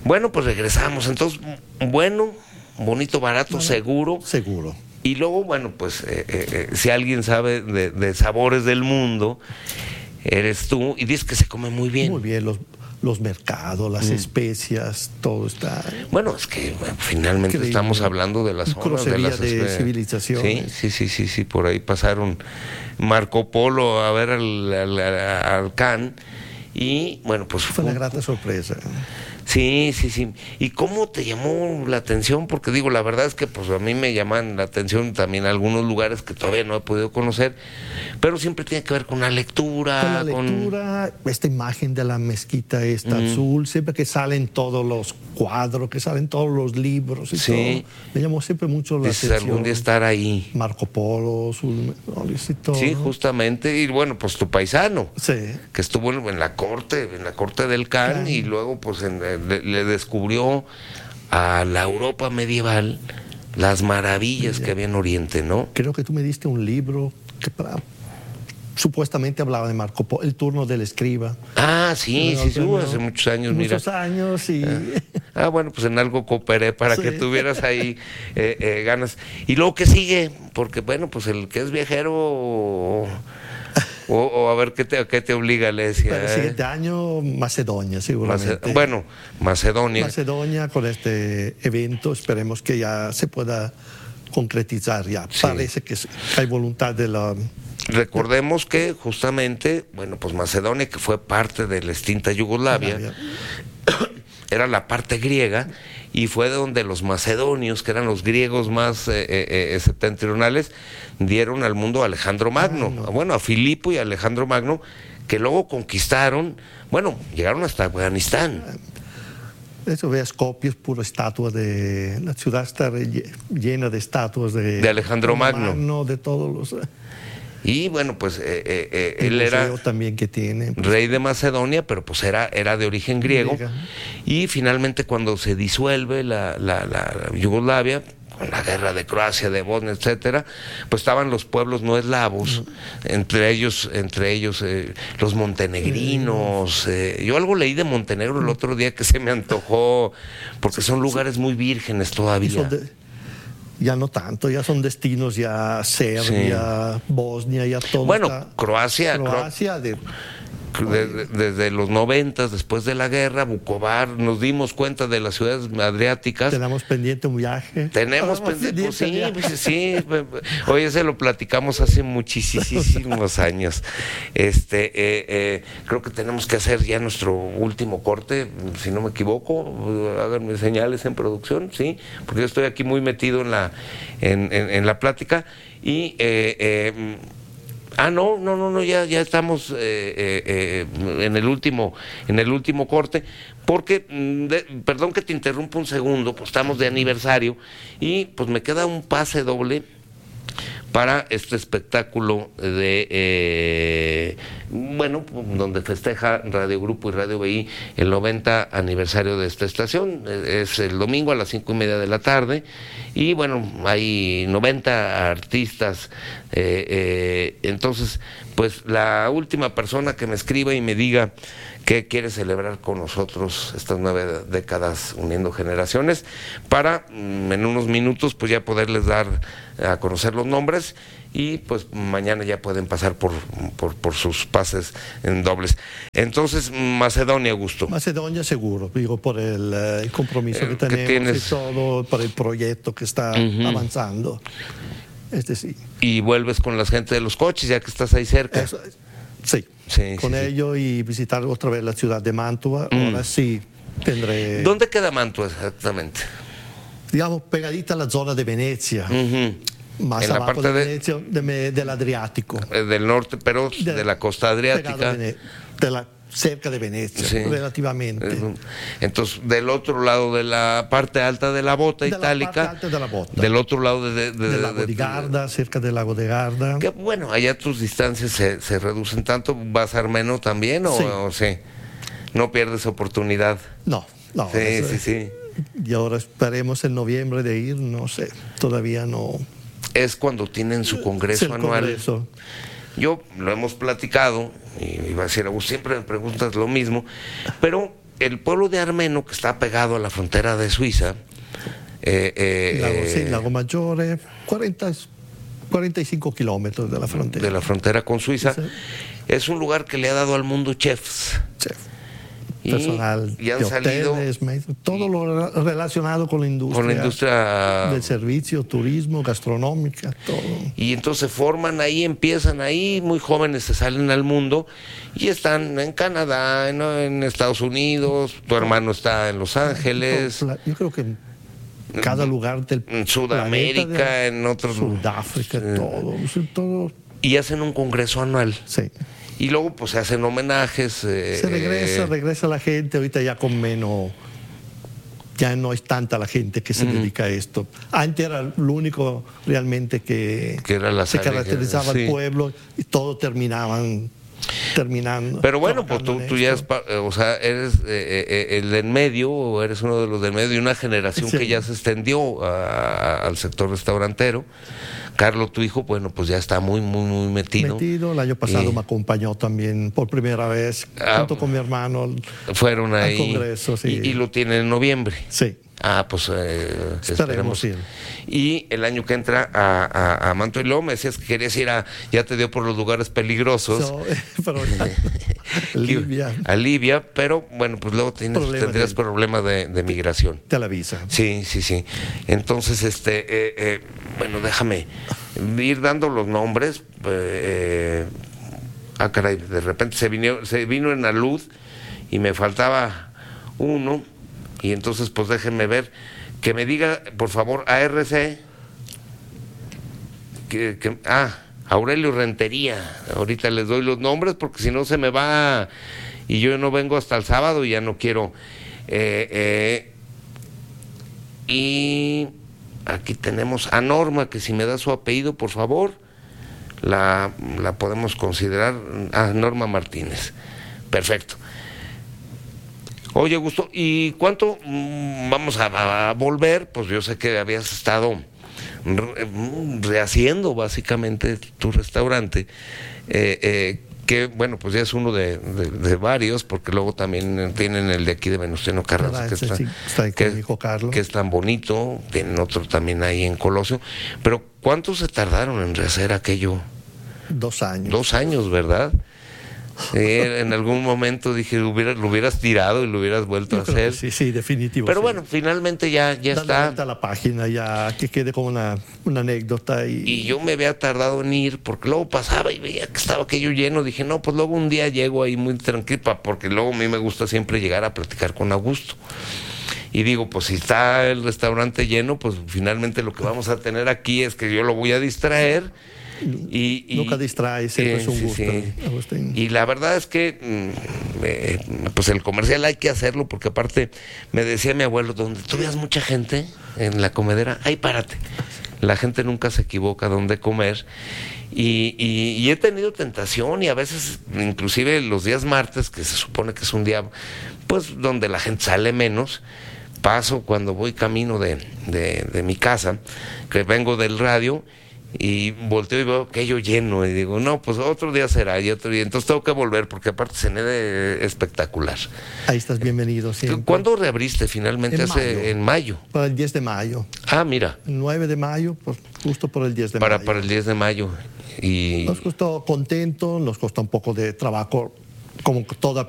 Bueno, pues regresamos. Entonces, bueno, bonito, barato, seguro. Seguro. Y luego, bueno, pues si alguien sabe de sabores del mundo, eres tú. Y dices que se come muy bien. Muy bien, los mercados, las especias, todo está... Bueno, es que finalmente increíble. Estamos hablando de las zonas de las de civilizaciones. Sí, por ahí pasaron Marco Polo a ver al Can y bueno, pues fue una grata sorpresa. Sí. ¿Y cómo te llamó la atención? Porque digo, la verdad es que pues a mí me llaman la atención también algunos lugares que todavía no he podido conocer, pero siempre tiene que ver con la lectura. Con la lectura, esta imagen de la mezquita esta azul, siempre que salen todos los cuadros, que salen todos los libros y todo, me llamó siempre mucho la atención. Algún día estar ahí. Marco Polo, y todo. Sí, justamente, y bueno, pues tu paisano, que estuvo en la corte del Can, y luego pues le descubrió a la Europa medieval las maravillas que había en Oriente, ¿no? Creo que tú me diste un libro que supuestamente hablaba de Marco Polo, El turno del escriba. Sí, hace muchos años, mira. Muchos años y... bueno, pues en algo cooperé para que tuvieras ahí ganas. ¿Y luego qué sigue? Porque bueno, pues el que es viajero... O a ver qué te obliga, Alesia. Para el siguiente año, Macedonia, seguramente. Macedonia. Macedonia, con este evento, esperemos que ya se pueda concretizar ya. Sí. Parece que hay voluntad de la... Recordemos que justamente, bueno, pues Macedonia, que fue parte de la extinta Yugoslavia, era la parte griega, y fue de donde los macedonios, que eran los griegos más septentrionales, dieron al mundo a Alejandro Magno, bueno, a Filipo y a Alejandro Magno, que luego conquistaron, bueno, llegaron hasta Afganistán. Eso ve Skopje, es pura estatua de... La ciudad está llena de estatuas de Alejandro Magno. De todos los... Y bueno, pues él era también que tiene, pues, rey de Macedonia, pero pues era de origen griego. Y finalmente cuando se disuelve la Yugoslavia, con la guerra de Croacia, de Bosnia, etcétera, pues estaban los pueblos no eslavos, entre ellos los montenegrinos. Yo algo leí de Montenegro el otro día que se me antojó, porque son lugares muy vírgenes todavía. Ya no tanto, ya son destinos, ya Serbia, Bosnia, ya todo. Bueno, Croacia desde los 90, después de la guerra, Vukovar, nos dimos cuenta de las ciudades adriáticas. Tenemos pendiente un viaje. Tenemos pendiente, sí. Oye, se lo platicamos hace muchísimos años. Creo que tenemos que hacer ya nuestro último corte, si no me equivoco. Háganme señales en producción, sí, porque yo estoy aquí muy metido en la plática y no, ya estamos en el último corte, porque, perdón que te interrumpa un segundo, pues estamos de aniversario y pues me queda un pase doble para este espectáculo donde festeja Radio Grupo y Radio BI el 90 aniversario de esta estación. Es el domingo a las 5:30 de la tarde y bueno, hay 90 artistas. Entonces, pues la última persona que me escriba y me diga que quiere celebrar con nosotros estas 9 décadas uniendo generaciones, para en unos minutos pues ya poderles dar a conocer los nombres y pues mañana ya pueden pasar por sus pases en dobles. Entonces, Macedonia, Augusto. Macedonia seguro, digo, por el compromiso que tenemos y todo, por el proyecto que está avanzando. Sí. Y vuelves con la gente de los coches, ya que estás ahí cerca. Sí, con ello y visitar otra vez la ciudad de Mantua. Ahora sí tendré... ¿Dónde queda Mantua exactamente? Digamos, pegadita a la zona de Venecia. Más en la abajo parte de Venecia, del Adriático. Del norte, pero de la costa adriática. Cerca de Venecia, relativamente. Entonces, del otro lado de la parte alta de la bota itálica. La parte alta de la bota. Del otro lado del lago de Garda, cerca del lago de Garda. Que bueno, allá tus distancias se reducen tanto. ¿Vas a Armeno también o sí? ¿No pierdes oportunidad? No. Sí. Y ahora esperemos en noviembre de ir, no sé, todavía no. Es cuando tienen su congreso anual. Congreso. Yo lo hemos platicado, y iba a decir, siempre me preguntas lo mismo, pero el pueblo de Armeno, que está pegado a la frontera de Suiza, Lago Maggiore, 45 kilómetros de la frontera. De la frontera con Suiza. Sí. Es un lugar que le ha dado al mundo chefs. Chef. Personal y han de salido hoteles, todo lo relacionado con la industria del servicio, turismo, gastronómica, todo. Y entonces se forman ahí, empiezan ahí, muy jóvenes se salen al mundo y están en Canadá, en Estados Unidos, tu hermano está en Los Ángeles. Yo creo que en cada lugar del en Sudamérica, en otros Sudáfrica, todo. Y hacen un congreso anual. Sí. Y luego pues se hacen homenajes. Se regresa la gente, ahorita ya con menos, ya no es tanta la gente que se dedica a esto. Antes era lo único realmente que era se caracterizaba al pueblo y todos terminando. Pero bueno, pues tú ya eres el del medio, o eres uno de los del medio de una generación que ya se extendió al sector restaurantero. Carlos, tu hijo, bueno, pues ya está muy metido. El año pasado me acompañó también por primera vez, junto con mi hermano. Fueron ahí. Al congreso, sí. Y lo tienen en noviembre. Sí. Pues esperemos ir. Y el año que entra a Manto y luego me decías que querías ir ya te dio por los lugares peligrosos. Pero Libia. A Libia, pero bueno, pues luego tendrías problemas de migración. Te la visa. Sí. Entonces, bueno, déjame ir dando los nombres. Caray, de repente se vino en la luz y me faltaba uno. Y entonces, pues déjenme ver, que me diga, por favor, ARC, Aurelio Rentería. Ahorita les doy los nombres porque si no se me va y yo no vengo hasta el sábado y ya no quiero. Y aquí tenemos a Norma, que si me da su apellido, por favor, la podemos considerar, Norma Martínez. Perfecto. Oye, Augusto, ¿y cuánto vamos a volver? Pues yo sé que habías estado rehaciendo básicamente tu restaurante, que bueno, pues ya es uno de varios, porque luego también tienen el de aquí de Venustiano Carranza, que es tan bonito, tienen otro también ahí en Colosio. Pero ¿cuánto se tardaron en rehacer aquello? 2 años. 2 años, ¿verdad? En algún momento dije, lo hubieras tirado y lo hubieras vuelto a hacer. Sí, definitivo. Pero bueno, finalmente ya está. A la página, ya que quede como una anécdota. Y yo me había tardado en ir, porque luego pasaba y veía que estaba aquello lleno. Dije, no, pues luego un día llego ahí muy tranquila, porque luego a mí me gusta siempre llegar a platicar con Augusto. Y digo, pues si está el restaurante lleno, pues finalmente lo que vamos a tener aquí es que yo lo voy a distraer. Nunca distrae, siempre es un gusto. Y la verdad es que pues el comercial hay que hacerlo, porque aparte me decía mi abuelo, donde tú veas mucha gente en la comedera, ahí párate. La gente nunca se equivoca donde comer. Y he tenido tentación, y a veces inclusive los días martes, que se supone que es un día pues donde la gente sale menos, paso cuando voy camino de mi casa, que vengo del radio, y volteo y veo aquello lleno y digo, no, pues otro día será, y otro día, entonces tengo que volver, porque aparte cené espectacular. Ahí estás bienvenido siempre. ¿Cuándo reabriste finalmente? En mayo. Para el 10 de mayo. Mira. 9 de mayo, pues justo por el 10 de mayo. Para el 10 de mayo. Y nos costó contento, nos costó un poco de trabajo, como toda